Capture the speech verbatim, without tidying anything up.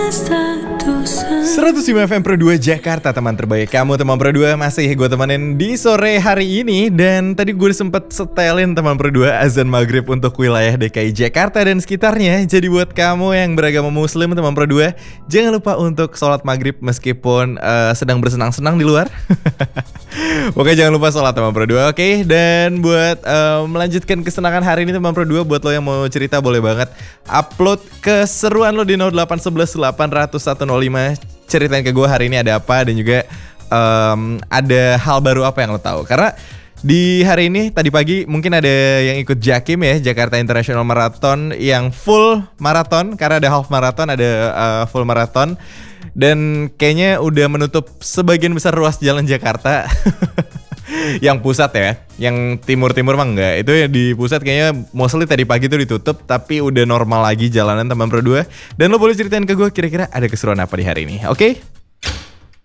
seratus lima F M Pro dua Jakarta, teman terbaik kamu. Teman Pro dua masih gue temenin di sore hari ini. Dan tadi gue sempet setelin teman Pro dua azan maghrib untuk wilayah D K I Jakarta dan sekitarnya. Jadi buat kamu yang beragama muslim teman Pro dua, jangan lupa untuk sholat maghrib meskipun uh, sedang bersenang-senang di luar. Oke, jangan lupa sholat teman Pro dua. Oke, dan buat uh, melanjutkan kesenangan hari ini teman Pro dua, buat lo yang mau cerita boleh banget upload keseruan lo di nol delapan satu satu delapan nol nol satu nol lima. Ceritain ke gue hari ini ada apa, dan juga um, ada hal baru apa yang lo tahu. Karena di hari ini tadi pagi mungkin ada yang ikut Jakim ya, Jakarta International Marathon yang full marathon. Karena ada half marathon, ada uh, full marathon. Dan kayaknya udah menutup sebagian besar ruas jalan Jakarta. Yang pusat ya, yang timur-timur mah enggak. Itu yang di pusat kayaknya mostly tadi pagi tuh ditutup, tapi udah normal lagi jalanan teman Pro dua. Dan lo boleh ceritain ke gue kira-kira ada keseruan apa di hari ini, oke? Okay?